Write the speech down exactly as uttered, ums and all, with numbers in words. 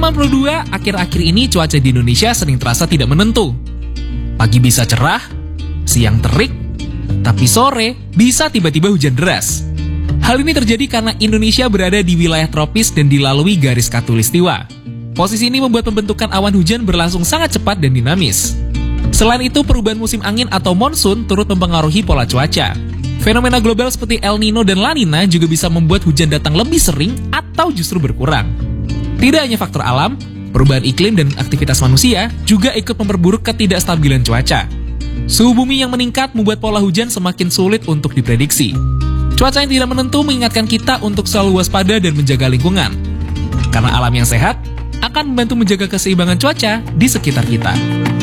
enam puluh dua, akhir-akhir ini cuaca di Indonesia sering terasa tidak menentu. Pagi bisa cerah, siang terik, tapi sore bisa tiba-tiba hujan deras. Hal ini terjadi karena Indonesia berada di wilayah tropis dan dilalui garis khatulistiwa. Posisi ini membuat pembentukan awan hujan berlangsung sangat cepat dan dinamis. Selain itu, perubahan musim angin atau monsun turut mempengaruhi pola cuaca. Fenomena global seperti El Nino dan La Nina juga bisa membuat hujan datang lebih sering atau justru berkurang. Tidak hanya faktor alam, perubahan iklim dan aktivitas manusia juga ikut memperburuk ketidakstabilan cuaca. Suhu bumi yang meningkat membuat pola hujan semakin sulit untuk diprediksi. Cuaca yang tidak menentu mengingatkan kita untuk selalu waspada dan menjaga lingkungan. Karena alam yang sehat akan membantu menjaga keseimbangan cuaca di sekitar kita.